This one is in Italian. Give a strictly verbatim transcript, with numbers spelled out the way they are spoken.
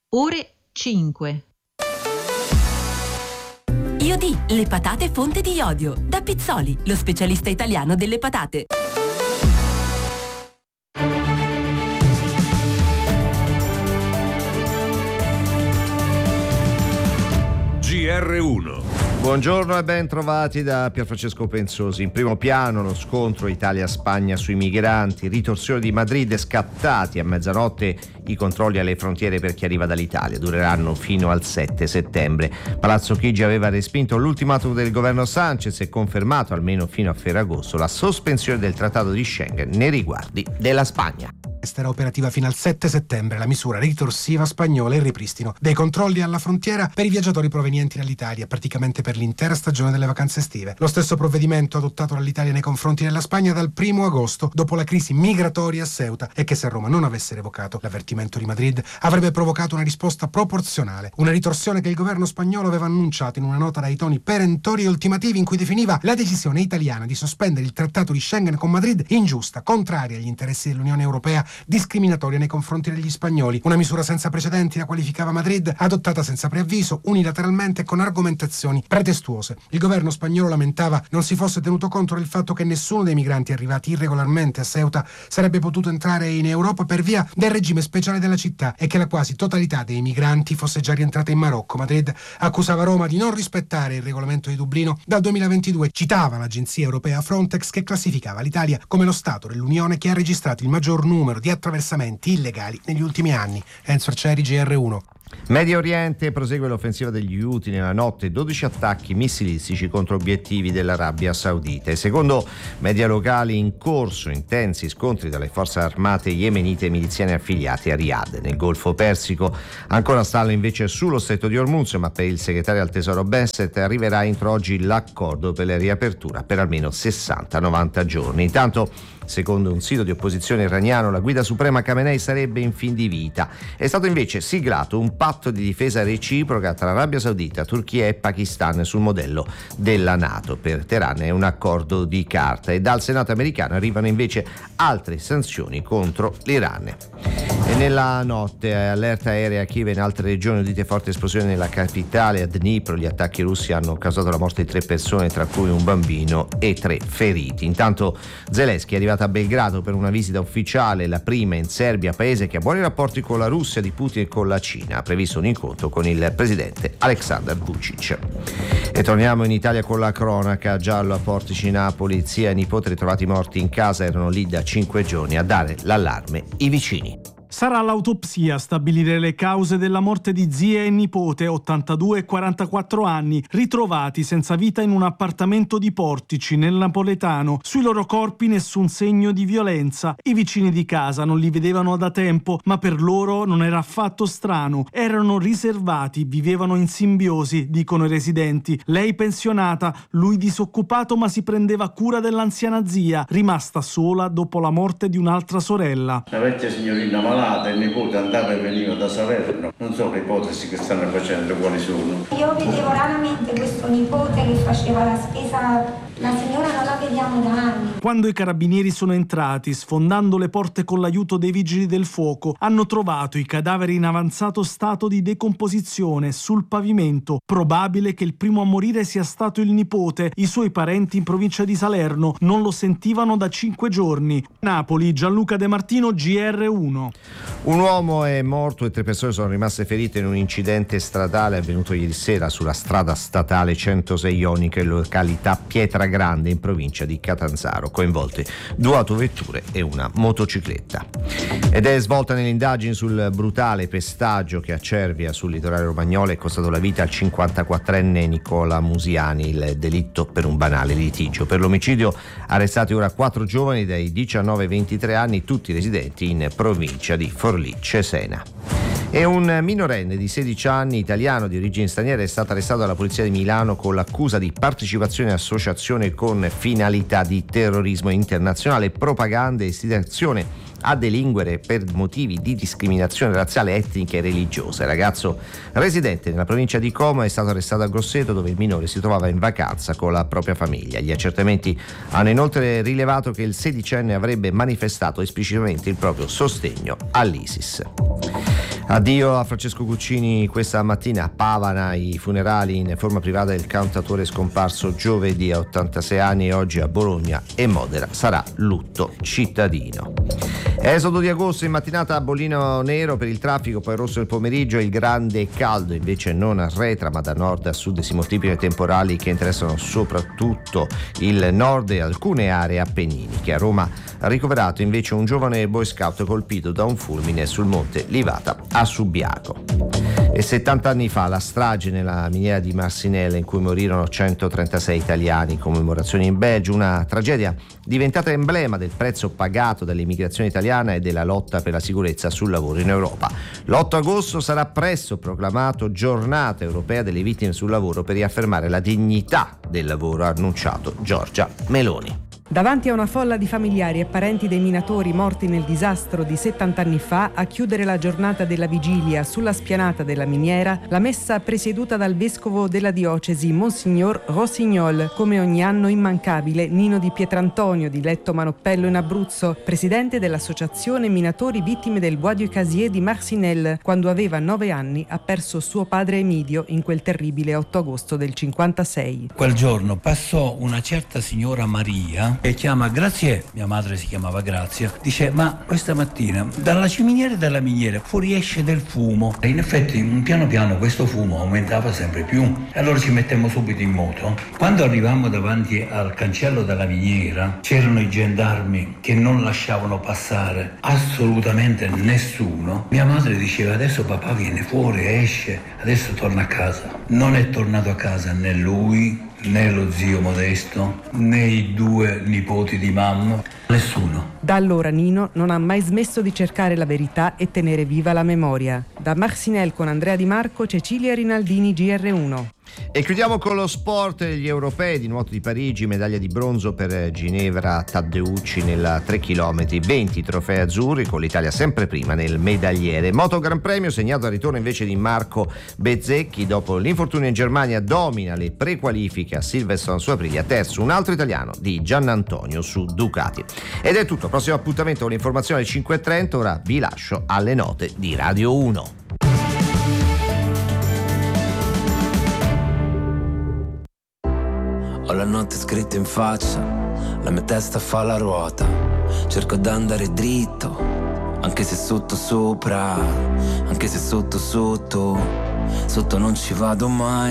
Ore cinque. Iodì, le patate fonte di iodio. Da Pizzoli, lo specialista italiano delle patate. G R uno. Buongiorno e ben trovati da Pierfrancesco Pensosi. In primo piano lo scontro Italia-Spagna sui migranti, ritorsione di Madrid, scattati a mezzanotte i controlli alle frontiere per chi arriva dall'Italia. Dureranno fino al sette settembre. Palazzo Chigi aveva respinto l'ultimatum del governo Sanchez e confermato almeno fino a Ferragosto la sospensione del trattato di Schengen nei riguardi della Spagna. Sarà operativa fino al sette settembre la misura ritorsiva spagnola e il ripristino dei controlli alla frontiera per i viaggiatori provenienti dall'Italia, praticamente per l'intera stagione delle vacanze estive. Lo stesso provvedimento adottato dall'Italia nei confronti della Spagna dal primo agosto, dopo la crisi migratoria a Ceuta, e che se Roma non avesse revocato l'avvertimento di Madrid avrebbe provocato una risposta proporzionale, una ritorsione che il governo spagnolo aveva annunciato in una nota dai toni perentori e ultimativi in cui definiva la decisione italiana di sospendere il trattato di Schengen con Madrid ingiusta, contraria agli interessi dell'Unione Europea, discriminatoria nei confronti degli spagnoli. Una misura senza precedenti, la qualificava Madrid, adottata senza preavviso, unilateralmente e con argomentazioni pretestuose. Il governo spagnolo lamentava non si fosse tenuto conto del fatto che nessuno dei migranti arrivati irregolarmente a Ceuta sarebbe potuto entrare in Europa per via del regime speciale della città e che la quasi totalità dei migranti fosse già rientrata in Marocco. Madrid accusava Roma di non rispettare il regolamento di Dublino dal duemilaventidue. Citava l'agenzia europea Frontex, che classificava l'Italia come lo Stato dell'Unione che ha registrato il maggior numero di attraversamenti illegali negli ultimi anni. Enzo Arcieri, G R uno. Medio Oriente, prosegue l'offensiva degli Houthi nella notte, dodici attacchi missilistici contro obiettivi dell'Arabia Saudita. E secondo media locali, in corso intensi scontri dalle forze armate yemenite e miliziani affiliati a Riyadh. Nel Golfo Persico ancora stallo invece sullo stretto di Hormuz, ma per il segretario al tesoro Bassett arriverà entro oggi l'accordo per la riapertura per almeno sessanta novanta giorni. Intanto, secondo un sito di opposizione iraniano, la guida suprema Khamenei sarebbe in fin di vita. È stato invece siglato un patto di difesa reciproca tra Arabia Saudita, Turchia e Pakistan sul modello della NATO. Per Teheran è un accordo di carta e dal Senato americano arrivano invece altre sanzioni contro l'Iran. E nella notte allerta aerea a Kiev e in altre regioni, udite forti esplosioni nella capitale, a Dnipro. Gli attacchi russi hanno causato la morte di tre persone, tra cui un bambino, e tre feriti. Intanto Zelensky è arrivato a Belgrado per una visita ufficiale, la prima in Serbia, paese che ha buoni rapporti con la Russia di Putin e con la Cina. Ha previsto un incontro con il presidente Aleksandar Vučić. E torniamo in Italia con la cronaca. Giallo a Portici, Napoli, zia e nipote ritrovati morti in casa, erano lì da cinque giorni. A dare l'allarme i vicini. Sarà l'autopsia a stabilire le cause della morte di zia e nipote, ottantadue e quarantaquattro anni, ritrovati senza vita in un appartamento di Portici, nel napoletano. Sui loro corpi nessun segno di violenza. I vicini di casa non li vedevano da tempo, ma per loro non era affatto strano. Erano riservati, vivevano in simbiosi, dicono i residenti. Lei pensionata, lui disoccupato, ma si prendeva cura dell'anziana zia, rimasta sola dopo la morte di un'altra sorella. La vecchia signorina malata, il nipote andava e veniva da Salerno. Non so le ipotesi che stanno facendo quali sono. Io vedevo raramente questo nipote che faceva la spesa. La signora non la vediamo da anni. Quando i carabinieri sono entrati, sfondando le porte con l'aiuto dei vigili del fuoco, hanno trovato i cadaveri in avanzato stato di decomposizione sul pavimento. Probabile che il primo a morire sia stato il nipote. I suoi parenti in provincia di Salerno non lo sentivano da cinque giorni. Napoli, Gianluca De Martino, G R uno. Un uomo è morto e tre persone sono rimaste ferite in un incidente stradale avvenuto ieri sera sulla strada statale centosei Ionica in località Pietra Grande in provincia di Catanzaro, coinvolte due autovetture e una motocicletta. Ed è svolta nelle indagini sul brutale pestaggio che a Cervia, sul litorale romagnolo, è costato la vita al cinquantaquattrenne Nicola Musiani, il delitto per un banale litigio. Per l'omicidio arrestati ora quattro giovani dai diciannove ai ventitré anni, tutti residenti in provincia di Forlì Cesena. E un minorenne di sedici anni, italiano di origini straniere, è stato arrestato dalla polizia di Milano con l'accusa di partecipazione e associazione con finalità di terrorismo internazionale, propaganda e istigazione a delinquere per motivi di discriminazione razziale, etnica e religiosa. Il ragazzo residente nella provincia di Como è stato arrestato a Grosseto, dove il minore si trovava in vacanza con la propria famiglia. Gli accertamenti hanno inoltre rilevato che il sedicenne avrebbe manifestato esplicitamente il proprio sostegno all'ISIS. Addio a Francesco Guccini questa mattina a Pavana, i funerali in forma privata del cantautore scomparso giovedì a ottantasei anni, e oggi a Bologna e Modena sarà lutto cittadino. Esodo di agosto in mattinata a Bollino nero per il traffico, poi rosso il pomeriggio, il grande caldo invece non arretra, ma da nord a sud si moltiplicano i temporali che interessano soprattutto il nord e alcune aree appenniniche. A Roma ha ricoverato invece un giovane boy scout colpito da un fulmine sul monte Livata a Subiaco. E settanta anni fa la strage nella miniera di Marcinelle in cui morirono centotrentasei italiani, commemorazioni in Belgio, una tragedia diventata emblema del prezzo pagato dall'immigrazione italiana e della lotta per la sicurezza sul lavoro in Europa. L'otto agosto sarà presto proclamato Giornata Europea delle Vittime sul Lavoro per riaffermare la dignità del lavoro, ha annunciato Giorgia Meloni. Davanti a una folla di familiari e parenti dei minatori morti nel disastro di settanta anni fa, a chiudere la giornata della vigilia sulla spianata della miniera, la messa presieduta dal vescovo della diocesi, Monsignor Rossignol, come ogni anno immancabile Nino di Pietrantonio di Letto Manoppello in Abruzzo, presidente dell'associazione Minatori Vittime del Bois du Casier di Marcinelle. Quando aveva nove anni ha perso suo padre Emidio in quel terribile otto agosto del cinquantasei. Quel giorno passò una certa signora Maria e chiama Grazie, mia madre si chiamava Grazia, dice: ma questa mattina dalla ciminiera della miniera fuoriesce del fumo. E in effetti piano piano questo fumo aumentava sempre più, e allora ci mettemmo subito in moto. Quando arrivammo davanti al cancello della miniera c'erano i gendarmi che non lasciavano passare assolutamente nessuno. Mia madre diceva: adesso papà viene fuori, esce, adesso torna a casa. Non è tornato a casa né lui, né lo zio Modesto, né i due nipoti di mamma, nessuno. Da allora Nino non ha mai smesso di cercare la verità e tenere viva la memoria. Da Marcinelle con Andrea Di Marco, Cecilia Rinaldini, G R uno. E chiudiamo con lo sport. Gli europei di nuoto di Parigi, medaglia di bronzo per Ginevra Taddeucci nella tre chilometri, venti trofei azzurri con l'Italia sempre prima nel medagliere. Moto Gran Premio segnato al ritorno invece di Marco Bezzecchi, dopo l'infortunio in Germania domina le prequalifiche a Silverstone su Aprilia, terzo un altro italiano di Giannantonio su Ducati. Ed è tutto, prossimo appuntamento con l'informazione alle cinque e trenta, ora vi lascio alle note di Radio uno. Ho la notte scritta in faccia, la mia testa fa la ruota. Cerco d'andare dritto, anche se sotto sopra, anche se sotto sotto, sotto non ci vado mai.